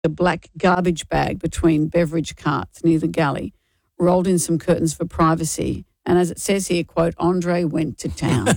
a black garbage bag between beverage carts near the galley, rolled in some curtains for privacy, and as it says here, quote, Andre went to town.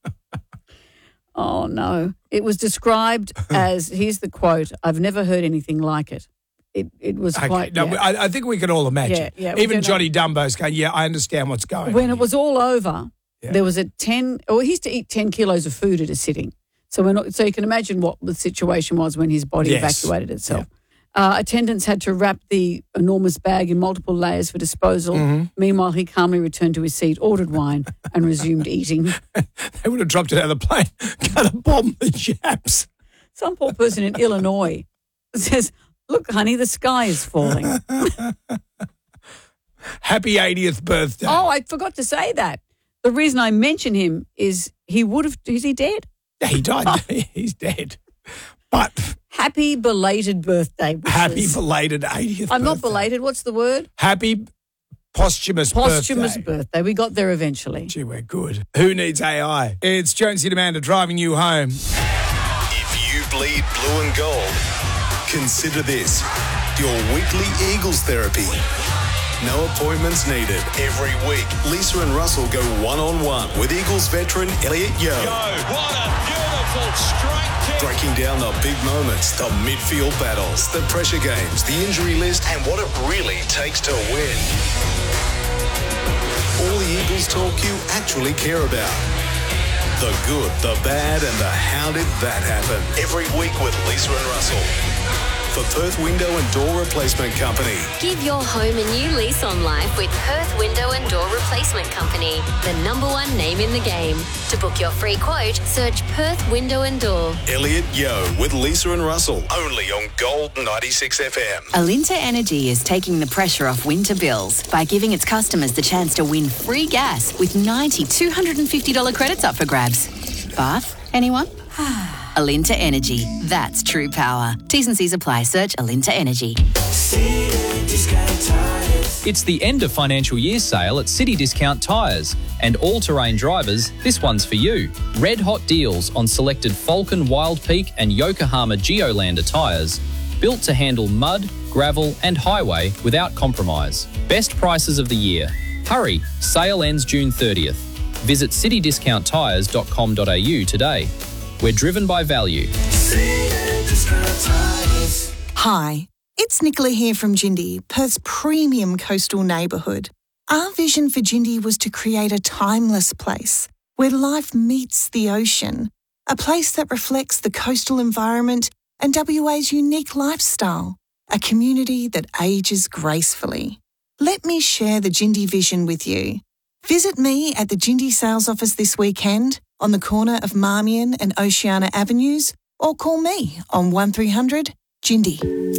Oh, no. It was described as, here's the quote, I've never heard anything like it. It was quite... No, yeah. I think we can all imagine. Yeah, even Johnny Dumbo's going, yeah, I understand what's going on. When it was all over, there was he used to eat 10 kilos of food at a sitting. So you can imagine what the situation was when his body evacuated itself. Yeah. Attendants had to wrap the enormous bag in multiple layers for disposal. Mm-hmm. Meanwhile, he calmly returned to his seat, ordered wine, and resumed eating. They would have dropped it out of the plane, got a bomb the Japs. Some poor person in Illinois says, look, honey, the sky is falling. Happy 80th birthday. Oh, I forgot to say that. The reason I mention him is is he dead? Yeah, he died. He's dead. But happy belated birthday wishes. Happy belated 80th birthday. I'm not belated. What's the word? Happy posthumous birthday. We got there eventually. Gee, we're good. Who needs AI? It's Jonesy and Amanda driving you home. If you bleed blue and gold, consider this your weekly Eagles therapy. No appointments needed. Every week, Lisa and Russell go one-on-one with Eagles veteran Elliot Yeo. What a beautiful strike kick. Breaking down the big moments, the midfield battles, the pressure games, the injury list, and what it really takes to win. All the Eagles talk you actually care about. The good, the bad, and the how did that happen. Every week with Lisa and Russell. For Perth Window and Door Replacement Company. Give your home a new lease on life with Perth Window and Door Replacement Company, the #1 name in the game. To book your free quote, search Perth Window and Door. Elliot Yeo with Lisa and Russell, only on Gold 96 FM. Alinta Energy is taking the pressure off winter bills by giving its customers the chance to win free gas with 90 $250 credits up for grabs. Bath, anyone? Alinta Energy. That's true power. T's and C's apply. Search Alinta Energy. It's the end of financial year sale at City Discount Tyres. And all-terrain drivers, this one's for you. Red hot deals on selected Falcon Wild Peak and Yokohama Geolander tyres. Built to handle mud, gravel and highway without compromise. Best prices of the year. Hurry, sale ends June 30th. Visit citydiscounttyres.com.au today. We're driven by value. Hi, it's Nicola here from Jindy, Perth's premium coastal neighbourhood. Our vision for Jindy was to create a timeless place where life meets the ocean, a place that reflects the coastal environment and WA's unique lifestyle, a community that ages gracefully. Let me share the Jindy vision with you. Visit me at the Jindy sales office this weekend on the corner of Marmion and Oceana Avenues, or call me on 1300 Jindy.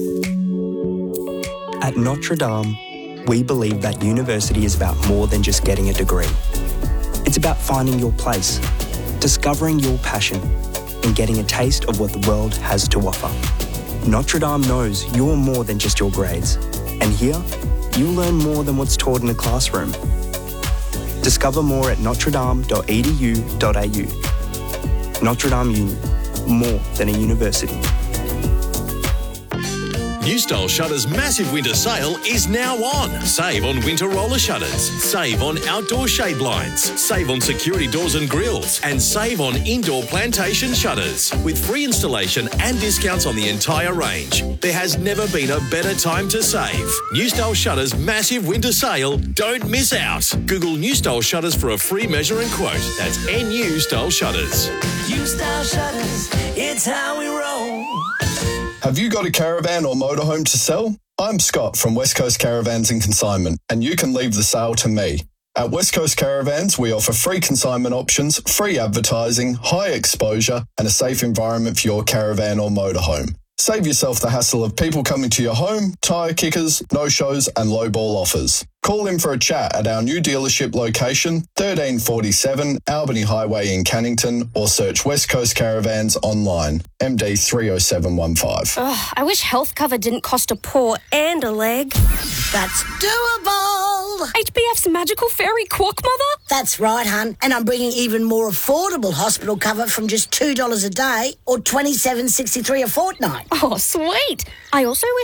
At Notre Dame, we believe that university is about more than just getting a degree. It's about finding your place, discovering your passion, and getting a taste of what the world has to offer. Notre Dame knows you're more than just your grades, and here, you'll learn more than what's taught in a classroom. Discover more at notredame.edu.au. Notre Dame Uni, more than a university. New Style Shutters' massive winter sale is now on. Save on winter roller shutters, save on outdoor shade blinds, save on security doors and grills, and save on indoor plantation shutters. With free installation and discounts on the entire range. There has never been a better time to save. New Style Shutters' massive winter sale. Don't miss out. Google New Style Shutters for a free measure and quote. That's NU Style Shutters. New Style Shutters, it's how we roll. Have you got a caravan or motorhome to sell? I'm Scott from West Coast Caravans and Consignment, and you can leave the sale to me. At West Coast Caravans, we offer free consignment options, free advertising, high exposure, and a safe environment for your caravan or motorhome. Save yourself the hassle of people coming to your home, tyre kickers, no-shows, and low-ball offers. Call in for a chat at our new dealership location, 1347 Albany Highway in Cannington, or search West Coast Caravans online, MD 30715. I wish health cover didn't cost a paw and a leg. That's doable. world. HBF's Magical Fairy Quack Mother? That's right, hun. And I'm bringing even more affordable hospital cover from just $2 a day or $27.63 a fortnight. Oh, sweet. I also wish